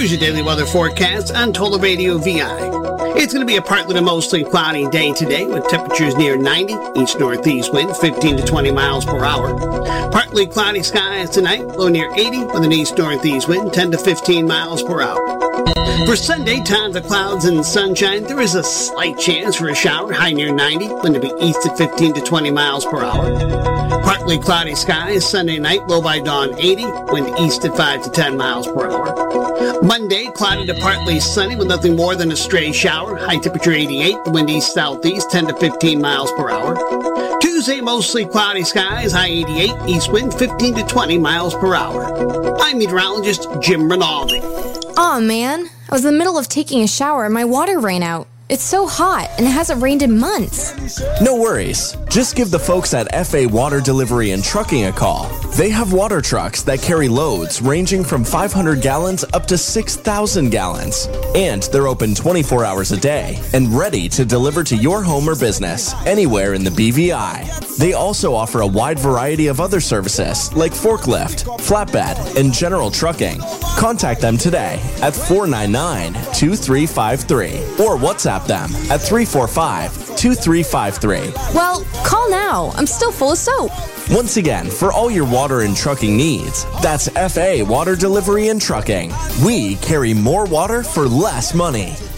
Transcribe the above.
Here's your daily weather forecast on Total Radio VI. It's going to be a partly to mostly cloudy day today with temperatures near 90, east-northeast wind 15 to 20 miles per hour. Partly cloudy skies tonight, low near 80 with an east-northeast wind 10 to 15 miles per hour. For Sunday, times of clouds and sunshine, there is a slight chance for a shower, high near 90, wind to be east at 15 to 20 miles per hour. Partly cloudy skies Sunday night, low by dawn 80, wind east at 5 to 10 miles per hour. Monday, cloudy to partly sunny with nothing more than a stray shower, high temperature 88, the wind east-southeast 10 to 15 miles per hour. Tuesday, mostly cloudy skies, high 88, east wind 15 to 20 miles per hour. I'm meteorologist Jim Rinaldi. Aw, man. I was in the middle of taking a shower and my water ran out. It's so hot, and it hasn't rained in months. No worries. Just give the folks at FA Water Delivery and Trucking a call. They have water trucks that carry loads ranging from 500 gallons up to 6,000 gallons. And they're open 24 hours a day and ready to deliver to your home or business anywhere in the BVI. They also offer a wide variety of other services like forklift, flatbed, and general trucking. Contact them today at 499-2353 or WhatsApp them at 345-2353. Well, call now. I'm still full of soap. Once again, for all your water and trucking needs, that's FA Water Delivery and Trucking. We carry more water for less money.